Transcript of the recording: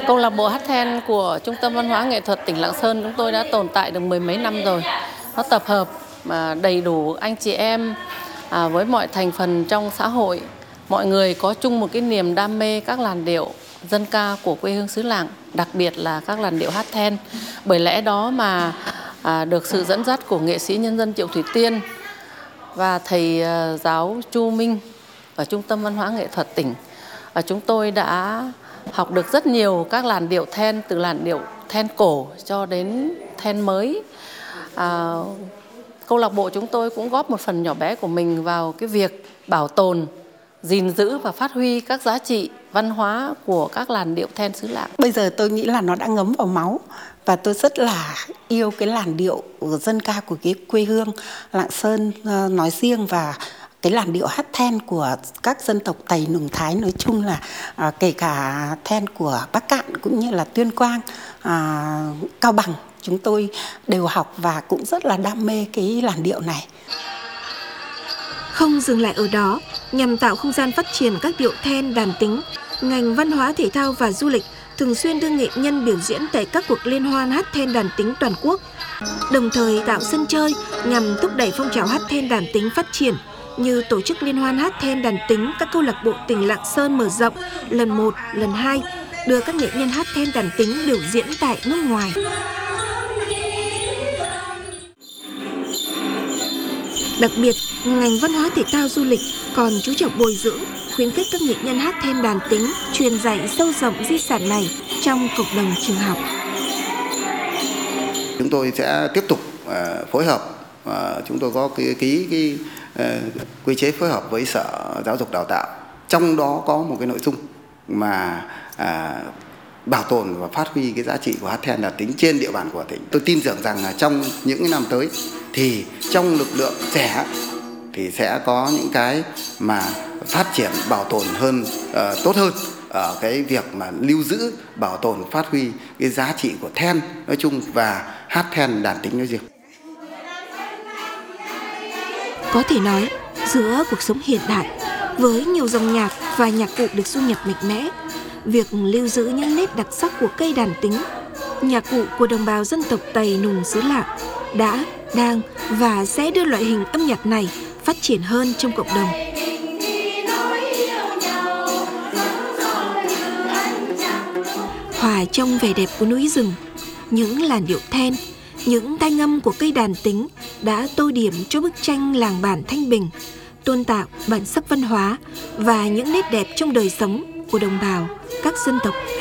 Câu lạc bộ hát then của Trung tâm Văn hóa Nghệ thuật tỉnh Lạng Sơn chúng tôi đã tồn tại được mười mấy năm rồi. Nó tập hợp đầy đủ anh chị em với mọi thành phần trong xã hội. Mọi người có chung một cái niềm đam mê các làn điệu dân ca của quê hương xứ Lạng, đặc biệt là các làn điệu hát then. Bởi lẽ đó mà được sự dẫn dắt của nghệ sĩ nhân dân Triệu Thủy Tiên và thầy giáo Chu Minh ở Trung tâm Văn hóa Nghệ thuật tỉnh. Chúng tôi đã học được rất nhiều các làn điệu then, từ làn điệu then cổ cho đến then mới. Câu lạc bộ chúng tôi cũng góp một phần nhỏ bé của mình vào cái việc bảo tồn, gìn giữ và phát huy các giá trị văn hóa của các làn điệu then xứ Lạng. Bây giờ tôi nghĩ là nó đã ngấm vào máu và tôi rất là yêu cái làn điệu dân ca của cái quê hương Lạng Sơn nói riêng, và cái làn điệu hát then của các dân tộc Tày, Nùng, Thái nói chung, là kể cả then của Bắc Cạn cũng như là Tuyên Quang, Cao Bằng, chúng tôi đều học và cũng rất là đam mê cái làn điệu này. Không dừng lại ở đó, nhằm tạo không gian phát triển các điệu then đàn tính, ngành văn hóa thể thao và du lịch thường xuyên đưa nghệ nhân biểu diễn tại các cuộc liên hoan hát then đàn tính toàn quốc, đồng thời tạo sân chơi nhằm thúc đẩy phong trào hát then đàn tính phát triển, như tổ chức liên hoan hát then đàn tính các câu lạc bộ tỉnh Lạng Sơn mở rộng lần 1, lần 2, đưa các nghệ nhân hát then đàn tính biểu diễn tại nước ngoài. Đặc biệt, ngành văn hóa thể thao du lịch còn chú trọng bồi dưỡng, khuyến khích các nghệ nhân hát then đàn tính truyền dạy sâu rộng di sản này trong cộng đồng trường học. Chúng tôi sẽ tiếp tục phối hợp, chúng tôi có ký quy chế phối hợp với Sở Giáo dục Đào tạo. Trong đó có một cái nội dung mà bảo tồn và phát huy cái giá trị của hát then đàn tính trên địa bàn của tỉnh. Tôi tin tưởng rằng là trong những năm tới thì trong lực lượng trẻ thì sẽ có những cái mà phát triển bảo tồn hơn, tốt hơn ở cái việc mà lưu giữ, bảo tồn, phát huy cái giá trị của then nói chung và hát then đàn tính nói riêng. Có thể nói, giữa cuộc sống hiện đại với nhiều dòng nhạc và nhạc cụ được du nhập mạnh mẽ, việc lưu giữ những nét đặc sắc của cây đàn tính, nhạc cụ của đồng bào dân tộc Tày, Nùng xứ Lạng đã, đang và sẽ đưa loại hình âm nhạc này phát triển hơn trong cộng đồng. Hòa trong vẻ đẹp của núi rừng, những làn điệu then, những tai ngâm của cây đàn tính đã tô điểm cho bức tranh làng bản Thanh Bình, tôn tạo bản sắc văn hóa và những nét đẹp trong đời sống của đồng bào các dân tộc